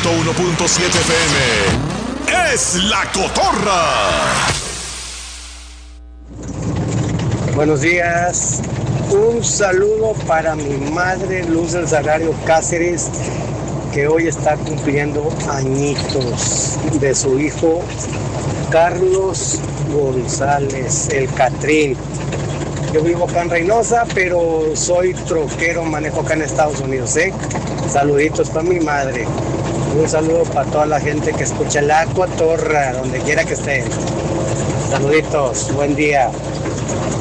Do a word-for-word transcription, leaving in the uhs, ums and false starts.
ciento uno punto siete F M es La Cotorra. Buenos días. Un saludo para mi madre Luz del Sagrario Cáceres, que hoy está cumpliendo añitos, de su hijo Carlos González, el Catrín. Yo vivo acá en Reynosa, pero soy troquero, manejo acá en Estados Unidos, ¿eh? Saluditos para mi madre. Un saludo para toda la gente que escucha La Cotorra, donde quiera que estén. Saluditos, buen día.